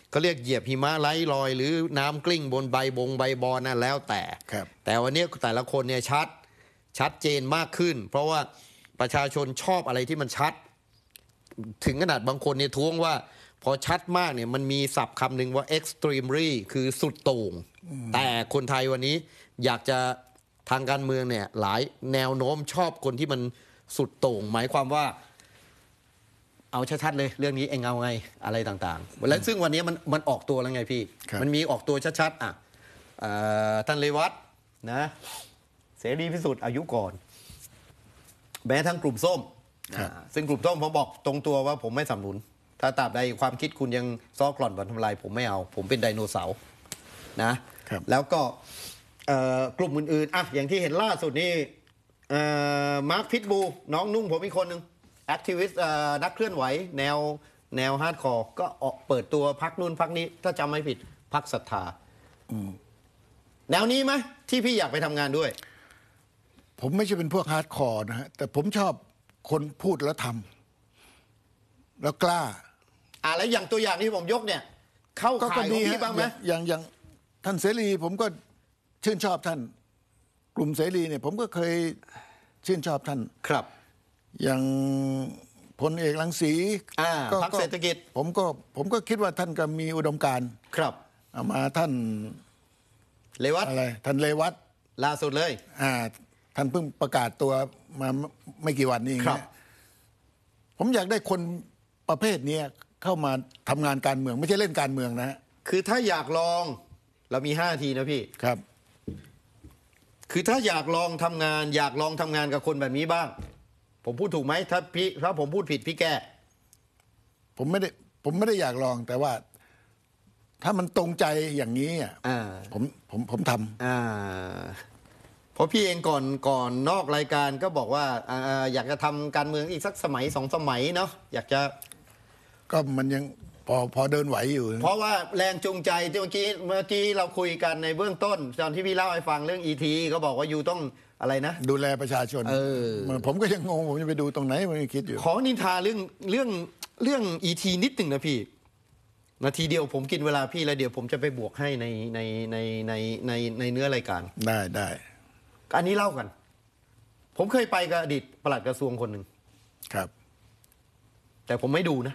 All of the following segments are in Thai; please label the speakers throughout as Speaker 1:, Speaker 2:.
Speaker 1: เขาเรียกเหยียบหิมะไร้รอยหรือน้ำกลิ้งบนใบบอลนั่นแล้วแต่วันนี้แต่ละคนเนี่ยชัดเจนมากขึ้นเพราะว่าประชาชนชอบอะไรที่มันชัดถึงขนาดบางคนเนี่ยท้วงว่าพอชัดมากเนี่ยมันมีศัพท์คำหนึ่งว่า extremely คือสุดโต่งแต่คนไทยวันนี้อยากจะทางการเมืองเนี่ยหลายแนวโน้มชอบคนที่มันสุดโต่งหมายความว่าเอาชัดๆเลยเรื่องนี้เองเอาไงอะไรต่างๆแล้วซึ่งวันนี้มันออกตัวแล้วไงพี่มันมีออกตัวชัดๆท่านเรวัตนะเสรีพิสุทธิ์อายุก่อนแม้ทั้งกลุ่มส้มซึ่งกลุ่มส้มผมบอกตรงตัวว่าผมไม่สนับสนุนถ้าตราบใดความคิดคุณยังซ้อกร่อนบ่อนทำลายผมไม่เอาผมเป็นไดโนเสาร์นะแล้วก็กลุ่มอื่นๆอย่างที่เห็นล่าสุดนี่มาร์คพิทบูน้องนุ่งผมอีกคนนึงแอคทิวิสต์นักเคลื่อนไหวแนวฮาร์ดคอร์ก็ออกเปิดตัวพักนู่นพักนี้ถ้าจำไม่ผิดพักศรัทธาแนวนี้ไหมที่พี่อยากไปทำงานด้วย
Speaker 2: ผมไม่ใช่เป็นพวกฮาร์ดคอร์นะฮะแต่ผมชอบคนพูดแล้วทำแล้วกล้า
Speaker 1: แล้วอย่างตัวอย่างที่ผมยกเนี่ยเข้าข่ายของพี่บ้างไหม
Speaker 2: อย่างท่านเสรีผมก็ชื่นชอบท่านกลุ่มเสรีเนี่ยผมก็เคยชื่นชอบท่าน
Speaker 1: ครับ
Speaker 2: อย่างพลเอกรังสี
Speaker 1: พรรคเศรษฐกิจ
Speaker 2: ผมก็คิดว่าท่านก็มีอุดมการณ์
Speaker 1: ครับ
Speaker 2: มาท่าน
Speaker 1: เรวัต
Speaker 2: อะไรท่านเรวัต
Speaker 1: ล่าสุดเลย
Speaker 2: ท่านเพิ่งประกาศตัวมาไม่กี่วันนี้ครับผมอยากได้คนประเภทนี้เข้ามาทำงานการเมืองไม่ใช่เล่นการเมืองนะ
Speaker 1: คือถ้าอยากลองเรามี5 นาทีนะพี่
Speaker 2: ครับ
Speaker 1: คือถ้าอยากลองทำงานอยากลองทำงานกับคนแบบนี้บ้างผมพูดถูกไหมถ้าผมพูดผิดพี่แก้
Speaker 2: ผมไม่ได้อยากลองแต่ว่าถ้ามันตรงใจอย่างนี้ผมท
Speaker 1: ำเพราะพี่เองก่อนนอกรายการก็บอกว่าอยากจะทำการเมืองอีกสักสมัย2 สมัยเนาะอยากจะ
Speaker 2: ก็มันยังพอเดินไหวอยู่
Speaker 1: เพราะว่าแรงจูงใจที่เมื่อกี้เราคุยกันในเบื้องต้นตอนที่พี่เล่าให้ฟังเรื่อง ET ก็บอกว่าอยู่ต้องอะไรนะ
Speaker 2: ดูแลประชาชนผมก็ยังงงผมจะไปดูตรงไหนผมยังคิดอยู่
Speaker 1: ขอนินทาเรื่อง ET นิดหนึ่งนะพี่นาทีเดียวผมกินเวลาพี่แล้วเดี๋ยวผมจะไปบวกให้ในเนื้อรายการ
Speaker 2: ได้
Speaker 1: อันนี้เล่ากันผมเคยไปกับอดีตปลัดกระทรวงคนหนึ่ง
Speaker 2: ครับ
Speaker 1: แต่ผมไม่ดูนะ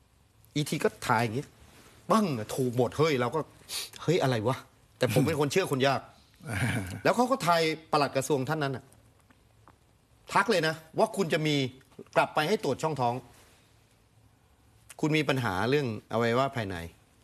Speaker 1: ETก็ถ่ายอย่างนี้บ้างถูกหมดเฮ้ยเราก็เฮ้ยอะไรวะแต่ผมเป็นคนเชื่อคนยากแล้วเขาก็ทายปลัดกระทรวงท่านนั้นทักเลยนะว่าคุณจะมีกลับไปให้ตรวจช่องท้องคุณมีปัญหาเรื่องอวัยวะภายใน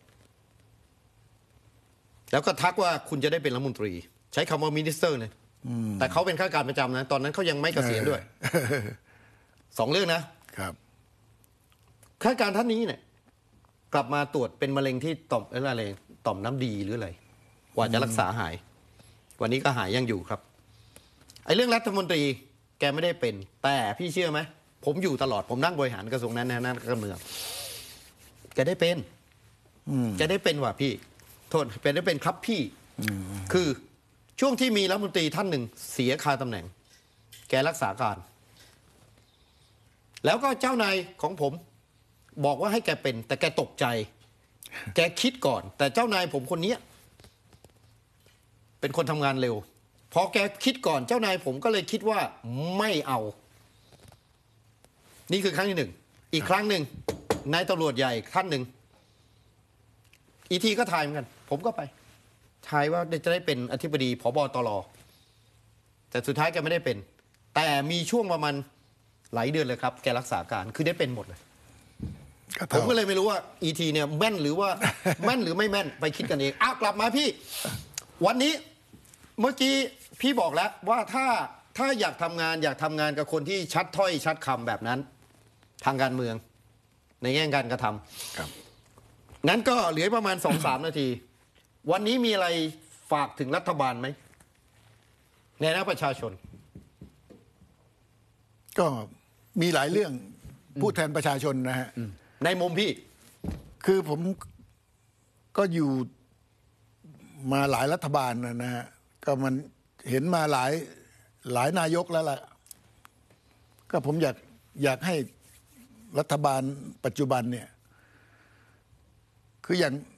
Speaker 1: แล้วก็ทักว่าคุณจะได้เป็นรัฐมนตรีใช้คำว่ามินิสเตอร์เลยแต่เขาเป็นข้าราชการประจำนะตอนนั้นเขายังไม่เกษียณด้วย2 เรื่อง
Speaker 2: นะครับ
Speaker 1: ข้าราชการท่านนี้เนี่ยกลับมาตรวจเป็นมะเร็งที่ต่อมน้ำดีหรืออะไรกว่าจะรักษาหายวันนี้ก็หายยังอยู่ครับไอ้เรื่องรัฐมนตรีแกไม่ได้เป็นแต่พี่เชื่อไหมผมอยู่ตลอดผมนั่งบริหารกระทรวงนั้นนะการเมืองแกได้เป็นว่ะพี่โทษเป็นครับพี่คือช่วงที่มีรัฐมนตรีท่านหนึ่งเสียคาตำแหน่งแกรักษาการแล้วก็เจ้านายของผมบอกว่าให้แกเป็นแต่แกตกใจแกคิดก่อนแต่เจ้านายผมคนนี้เป็นคนทำงานเร็วพอแกคิดก่อนเจ้านายผมก็เลยคิดว่าไม่เอานี่คือครั้งที่1อีกครั้งหนึ่งนายตำรวจใหญ่ท่านหนึ่งETก็ทายเหมือนกันผมก็ไปทายว่าจะได้เป็นอธิบดีผบ.ตร.แต่สุดท้ายแกไม่ได้เป็นแต่มีช่วงประมาณหลายเดือนเลยครับแกรักษาการคือได้เป็นหมดเลยผมก็เลยไม่รู้ว่า ET เนี่ยแม่นหรือว่าแม่นหรือไม่แม่นไปคิดกันเองกลับมาพี่วันนี้เมื่อกี้พี่บอกแล้วว่าถ้าอยากทำงานกับคนที่ชัดถ้อยชัดคำแบบนั้นทางการเมืองในแง่การกระทำครับงั้นก็เหลือประมาณ 2-3 นาทีวันนี้มีอะไรฝากถึงรัฐบาลไหมในฐานะประชาชน
Speaker 2: ก็มีหลายเรื่องพูดแทนประชาชนนะฮะ
Speaker 1: ในมุมพี่
Speaker 2: คือผมก็อยู่มาหลายรัฐบาลนะฮะก็มันเห็นมาหลายนายกแล้วล่ะก็ผมอยากให้รัฐบาลปัจจุบันเนี่ยคือ